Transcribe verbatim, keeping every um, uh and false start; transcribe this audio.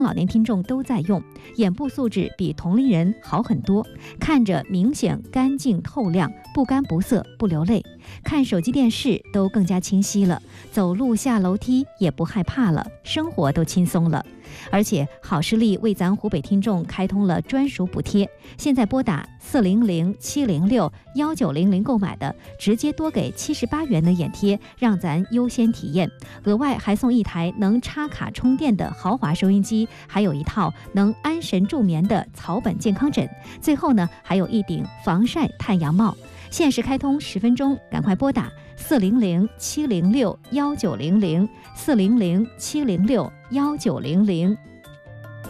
老年听众都在用，眼部素质比同龄人好很多，看着明显干净透亮，不干不涩不流泪，看手机电视都更加清晰了，走路下楼梯也不害怕了，生活都轻松了。而且好视力为咱湖北听众开通了专属补贴，现在拨打四零零七零六幺九零零购买的，直接多给七十八元的眼贴，让咱优先体验。额外还送一台能插卡充电的豪华收音机，还有一套能安神助眠的草本健康枕，最后呢还有一顶防晒太阳帽。限时开通十分钟，赶快拨打四零零七零六幺九零零四零零七零六幺九零零。